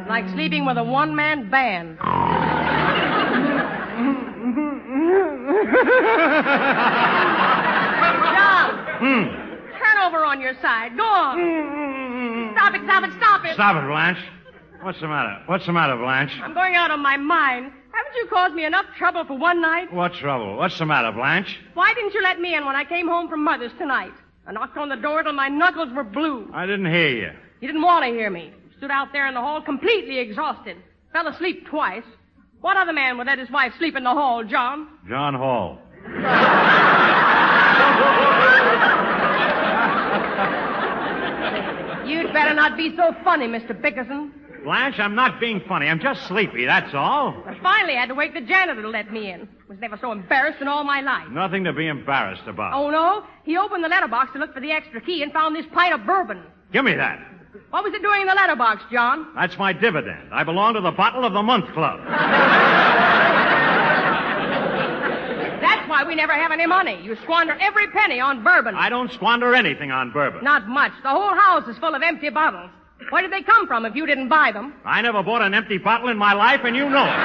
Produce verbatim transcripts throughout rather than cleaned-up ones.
Like sleeping with a one-man band. John! Hmm. Turn over on your side. Go on. Stop it, stop it, stop it. Stop it, Blanche. What's the matter? What's the matter, Blanche? I'm going out of my mind. Haven't you caused me enough trouble for one night? What trouble? What's the matter, Blanche? Why didn't you let me in when I came home from Mother's tonight? I knocked on the door till my knuckles were blue. I didn't hear you. You didn't want to hear me. Stood out there in the hall completely exhausted. Fell asleep twice. What other man would let his wife sleep in the hall, John? John Hall. You'd better not be so funny, Mister Bickerson. Blanche, I'm not being funny. I'm just sleepy, that's all. I finally had to wake the janitor to let me in. Was never so embarrassed in all my life. Nothing to be embarrassed about. Oh, no? He opened the letterbox to look for the extra key and found this pint of bourbon. Give me that. What was it doing in the letterbox, John? That's my dividend. I belong to the Bottle of the Month Club. That's why we never have any money. You squander every penny on bourbon. I don't squander anything on bourbon. Not much. The whole house is full of empty bottles. Where did they come from if you didn't buy them? I never bought an empty bottle in my life, and you know it.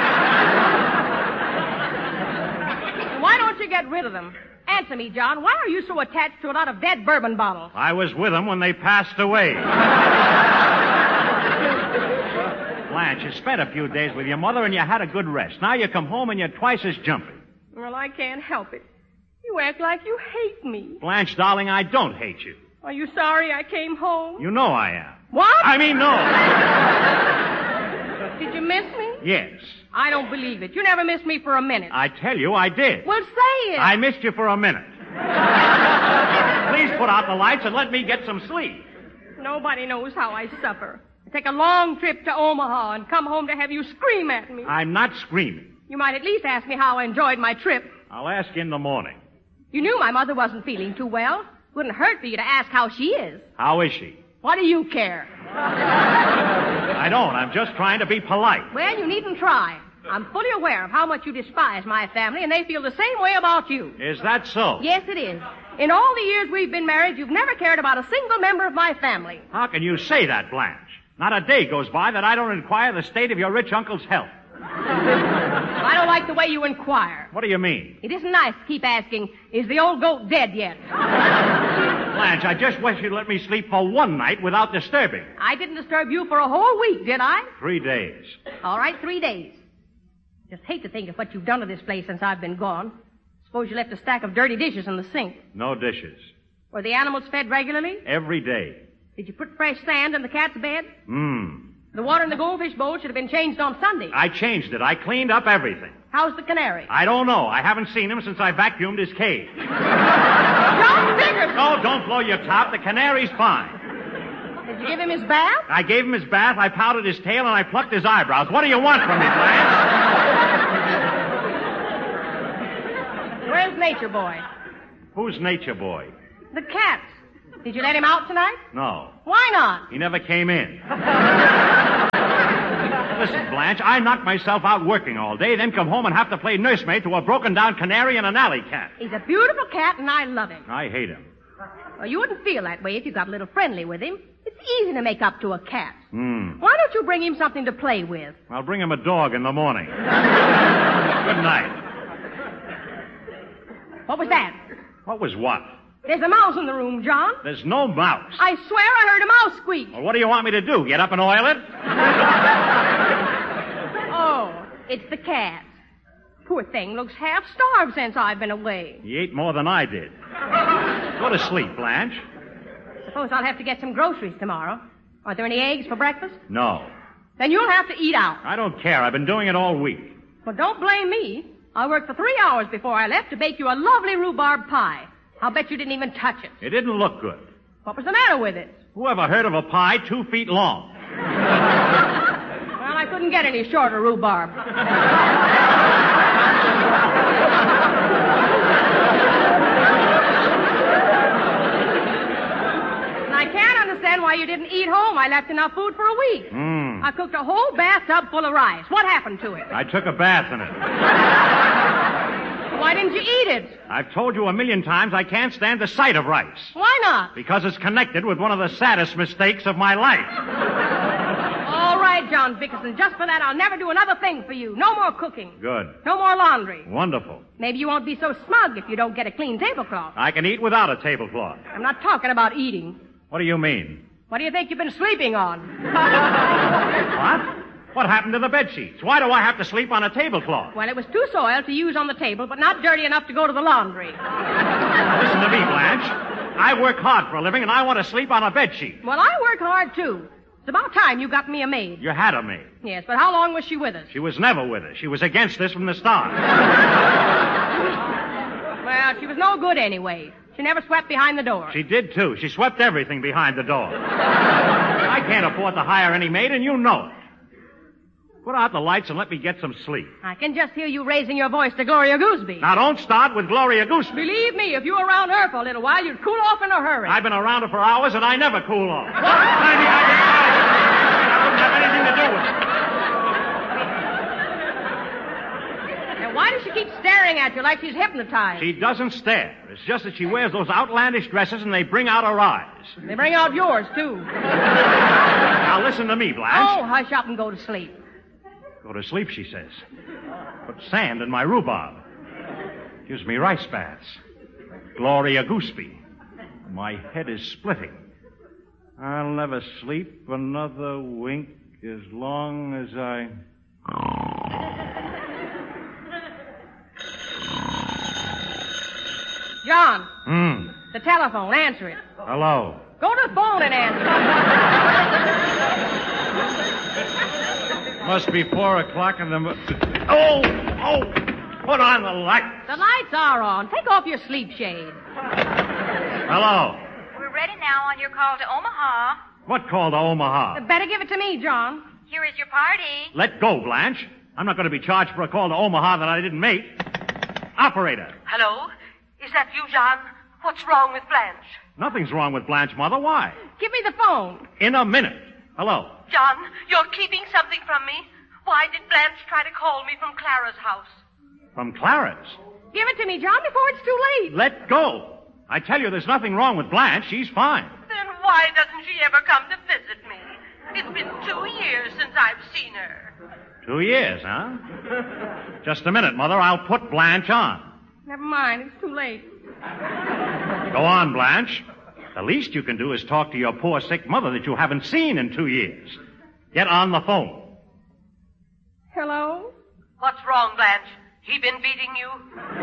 Why don't you get rid of them? Answer me, John. Why are you so attached to a lot of dead bourbon bottles? I was with them when they passed away. Blanche, you spent a few days with your mother, and you had a good rest. Now you come home, and you're twice as jumpy. Well, I can't help it. You act like you hate me. Blanche, darling, I don't hate you. Are you sorry I came home? You know I am. What? I mean, no. Did you miss me? Yes. I don't believe it. You never missed me for a minute. I tell you, I did. Well, say it. I missed you for a minute. Please put out the lights and let me get some sleep. Nobody knows how I suffer. I take a long trip to Omaha and come home to have you scream at me. I'm not screaming. You might at least ask me how I enjoyed my trip. I'll ask you in the morning. You knew my mother wasn't feeling too well. Wouldn't hurt for you to ask how she is. How is she? What do you care? I don't. I'm just trying to be polite. Well, you needn't try. I'm fully aware of how much you despise my family, and they feel the same way about you. Is that so? Yes, it is. In all the years we've been married, you've never cared about a single member of my family. How can you say that, Blanche? Not a day goes by that I don't inquire the state of your rich uncle's health. I don't like the way you inquire. What do you mean? It isn't nice to keep asking, is the old goat dead yet? Blanche, I just wish you'd let me sleep for one night without disturbing. I didn't disturb you for a whole week, did I? Three days. All right, three days. Just hate to think of what you've done to this place since I've been gone. Suppose you left a stack of dirty dishes in the sink. No dishes. Were the animals fed regularly? Every day. Did you put fresh sand in the cat's bed? Hmm. The water in the goldfish bowl should have been changed on Sunday. I changed it. I cleaned up everything. How's the canary? I don't know. I haven't seen him since I vacuumed his cage. John Bickerson! Oh, don't blow your top. The canary's fine. Did you give him his bath? I gave him his bath, I powdered his tail, and I plucked his eyebrows. What do you want from me, Blanche? Where's Nature Boy? Who's Nature Boy? The cat's. Did you let him out tonight? No. Why not? He never came in. Listen, Blanche, I knock myself out working all day, then come home and have to play nursemaid to a broken-down canary and an alley cat. He's a beautiful cat, and I love him. I hate him. Well, you wouldn't feel that way if you got a little friendly with him. It's easy to make up to a cat. Hmm. Why don't you bring him something to play with? I'll bring him a dog in the morning. Good night. What was that? What was what? There's a mouse in the room, John. There's no mouse. I swear I heard a mouse squeak. Well, what do you want me to do? Get up and oil it? Oh, it's the cat. Poor thing looks half starved since I've been away. He ate more than I did. Go to sleep, Blanche. Suppose I'll have to get some groceries tomorrow. Are there any eggs for breakfast? No. Then you'll have to eat out. I don't care. I've been doing it all week. Well, don't blame me. I worked for three hours before I left to bake you a lovely rhubarb pie. I'll bet you didn't even touch it. It didn't look good. What was the matter with it? Who ever heard of a pie two feet long? Well, I couldn't get any shorter rhubarb. And I can't understand why you didn't eat home. I left enough food for a week. Mm. I cooked a whole bathtub full of rice. What happened to it? I took a bath in it. Why didn't you eat it? I've told you a million times I can't stand the sight of rice. Why not? Because it's connected with one of the saddest mistakes of my life. All right, right, John Bickerson. Just for that, I'll never do another thing for you. No more cooking. Good. No more laundry. Wonderful. Maybe you won't be so smug if you don't get a clean tablecloth. I can eat without a tablecloth. I'm not talking about eating. What do you mean? What do you think you've been sleeping on? What? What happened to the bed sheets? Why do I have to sleep on a tablecloth? Well, it was too soiled to use on the table, but not dirty enough to go to the laundry. Listen to me, Blanche. I work hard for a living, and I want to sleep on a bed sheet. Well, I work hard, too. It's about time you got me a maid. You had a maid. Yes, but how long was she with us? She was never with us. She was against this from the start. Well, she was no good anyway. She never swept behind the door. She did, too. She swept everything behind the door. I can't afford to hire any maid, and you know it. Put out the lights and let me get some sleep. I can just hear you raising your voice to Gloria Gooseby. Now, don't start with Gloria Gooseby. Believe me, if you were around her for a little while, you'd cool off in a hurry. I've been around her for hours, and I never cool off. What? I mean, I, I wouldn't have anything to do with it. And why does she keep staring at you like she's hypnotized? She doesn't stare. It's just that she wears those outlandish dresses, and they bring out her eyes. They bring out yours, too. Now, listen to me, Blanche. Oh, hush up and go to sleep. Go to sleep, she says. Put sand in my rhubarb. Gives me rice baths. Gloria Gooseby. My head is splitting. I'll never sleep another wink as long as I... John. Hmm. The telephone. Answer it. Hello. Go to the phone and answer it. Must be four o'clock in the... Mo- oh! Oh! Put on the light. The lights are on. Take off your sleep shade. Hello. We're ready now on your call to Omaha. What call to Omaha? Better give it to me, John. Here is your party. Let go, Blanche. I'm not going to be charged for a call to Omaha that I didn't make. Operator. Hello? Is that you, John? What's wrong with Blanche? Nothing's wrong with Blanche, Mother. Why? Give me the phone. In a minute. Hello. John, you're keeping something from me. Why did Blanche try to call me from Clara's house? From Clara's. Give it to me, John, before it's too late. Let go. I tell you, there's nothing wrong with Blanche. She's fine. Then why doesn't she ever come to visit me? It's been two years since I've seen her. Two years, huh? Just a minute, Mother. I'll put Blanche on. Never mind. It's too late. Go on, Blanche. The least you can do is talk to your poor sick mother that you haven't seen in two years. Get on the phone. Hello? What's wrong, Blanche? He been beating you?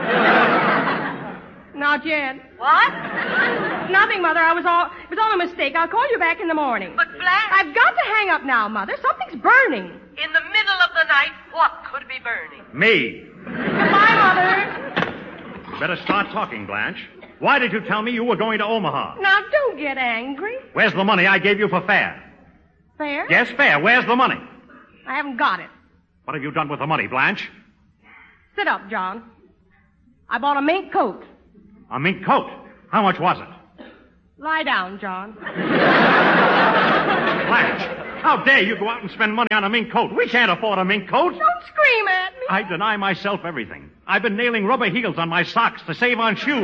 Not yet. What? Nothing, Mother. I was all, it was all a mistake. I'll call you back in the morning. But Blanche... I've got to hang up now, Mother. Something's burning. In the middle of the night, what could be burning? Me. Goodbye, Mother. Better start talking, Blanche. Why did you tell me you were going to Omaha? Now, don't get angry. Where's the money I gave you for fare? Fair? Yes, fare. Where's the money? I haven't got it. What have you done with the money, Blanche? Sit up, John. I bought a mink coat. A mink coat. How much was it? Lie down, John. Blanche, how dare you go out and spend money on a mink coat? We can't afford a mink coat. Don't scream at me. I deny myself everything. I've been nailing rubber heels on my socks to save on shoes.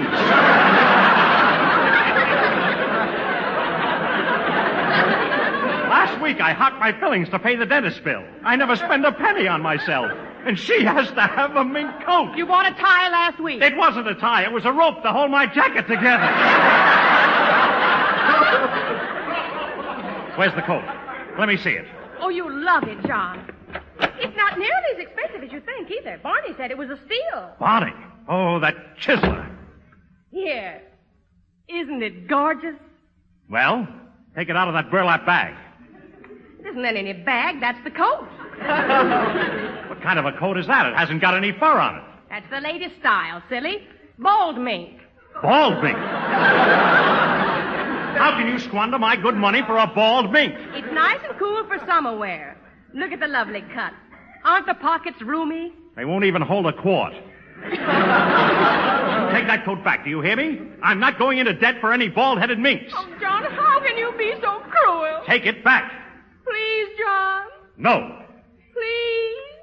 Last week I hocked my fillings to pay the dentist bill. I never spend a penny on myself. And she has to have a mink coat. You bought a tie last week. It wasn't a tie. It was a rope to hold my jacket together. Where's the coat? Let me see it. Oh, you love it, John. It's not nearly as expensive as you think, either. Barney said it was a steal. Barney. Oh, that chiseler. Here. Isn't it gorgeous? Well, take it out of that burlap bag. It isn't in any bag. That's the coat. What kind of a coat is that? It hasn't got any fur on it. That's the latest style, silly. Bald mink. Bald mink. How can you squander my good money for a bald mink? It's nice and cool for summer wear. Look at the lovely cut. Aren't the pockets roomy? They won't even hold a quart. Take that coat back, do you hear me? I'm not going into debt for any bald-headed minks. Oh, John, how can you be so cruel? Take it back. Please, John. No. Please.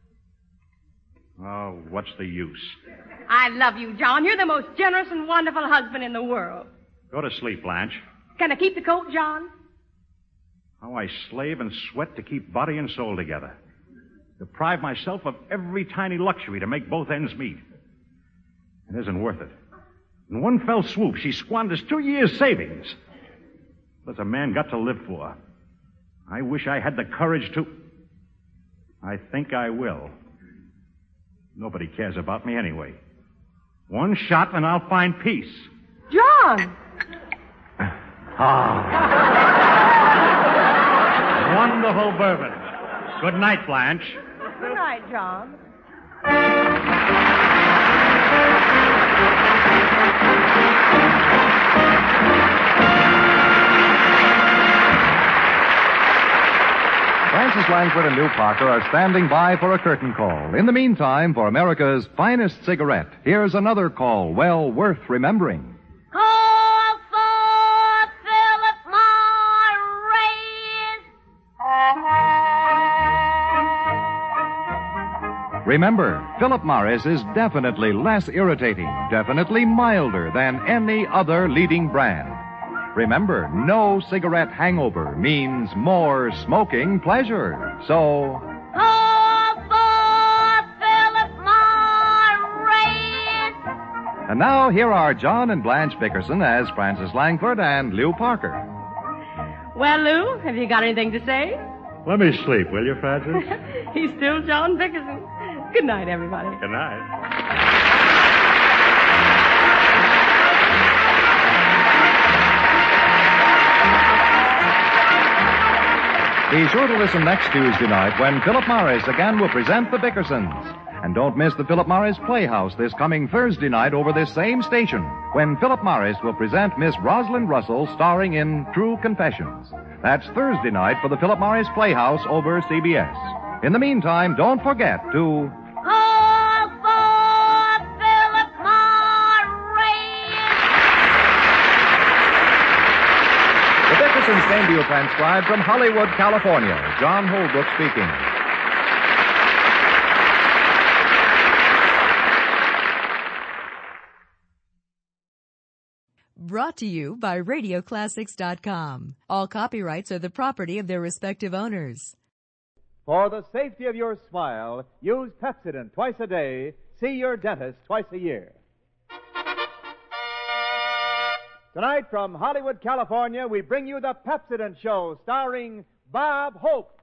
Oh, what's the use? I love you, John. You're the most generous and wonderful husband in the world. Go to sleep, Blanche. Can I keep the coat, John? How I slave and sweat to keep body and soul together. Deprive myself of every tiny luxury to make both ends meet. It isn't worth it. In one fell swoop, she squanders two years' savings. What's a man got to live for? I wish I had the courage to... I think I will. Nobody cares about me anyway. One shot and I'll find peace. John! Ah. Wonderful bourbon. Good night, Blanche. Good night, John. Frances Langford and Lou Parker are standing by for a curtain call. In the meantime, for America's finest cigarette, here's another call well worth remembering. Call for Philip Morris. Remember, Philip Morris is definitely less irritating, definitely milder than any other leading brand. Remember, no cigarette hangover means more smoking pleasure. So... Call for Philip Morris. And now, here are John and Blanche Bickerson as Frances Langford and Lou Parker. Well, Lou, have you got anything to say? Let me sleep, will you, Francis? He's still John Bickerson. Good night, everybody. Good night. Be sure to listen next Tuesday night when Philip Morris again will present the Bickersons. And don't miss the Philip Morris Playhouse this coming Thursday night over this same station when Philip Morris will present Miss Rosalind Russell starring in True Confessions. That's Thursday night for the Philip Morris Playhouse over C B S. In the meantime, don't forget to... Call for Philip Morris. The Dickersons came to you transcribed from Hollywood, California. John Holbrook speaking. Brought to you by radio classics dot com. All copyrights are the property of their respective owners. For the safety of your smile, use Pepsodent twice a day. See your dentist twice a year. Tonight from Hollywood, California, we bring you the Pepsodent Show starring Bob Hope.